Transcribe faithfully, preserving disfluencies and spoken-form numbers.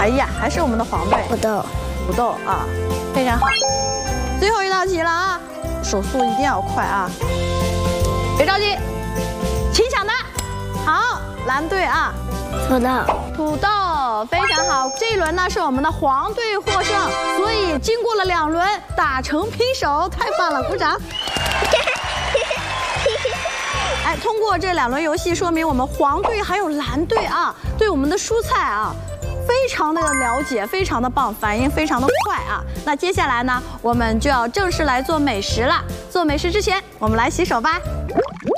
哎呀，还是我们的黄队。 土豆， 土豆啊，非常好。最后一道题了啊，手速一定要快啊，别着急，请抢答。好，蓝队啊， 土豆， 土豆非常好。这一轮呢是我们的黄队获胜，所以经过了两轮打成平手，太棒了，鼓掌。哎，通过这两轮游戏，说明我们黄队还有蓝队啊，对我们的蔬菜啊，非常的了解，非常的棒，反应非常的快啊。那接下来呢，我们就要正式来做美食了。做美食之前，我们来洗手吧。